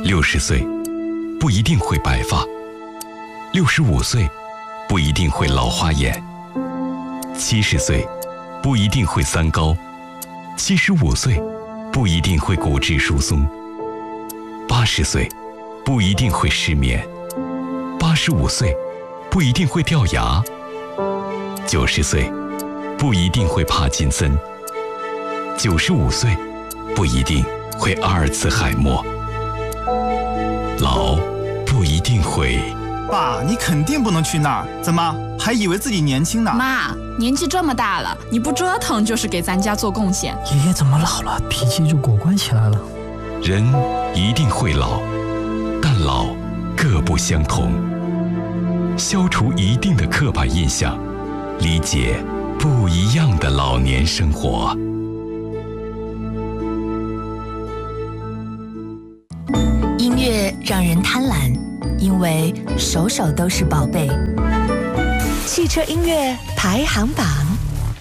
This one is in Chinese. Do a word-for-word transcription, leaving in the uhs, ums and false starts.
六十岁不一定会白发，六十五岁不一定会老花眼，七十岁不一定会三高，七十五岁不一定会骨质疏松，八十岁不一定会失眠，八十五岁不一定会掉牙，九十岁不一定会帕金森，九十五岁不一定会阿尔茨海默。老不一定会。 爸，你肯定不能去那儿，怎么还以为自己年轻呢？ 妈，年纪这么大了，你不折腾就是给咱家做贡献。 爷爷怎么老了，脾气就果断起来了？ 人一定会老，但老各不相同。消除一定的刻板印象，理解不一样的老年生活。 音乐让人贪婪，因为首首都是宝贝。汽车音乐排行榜。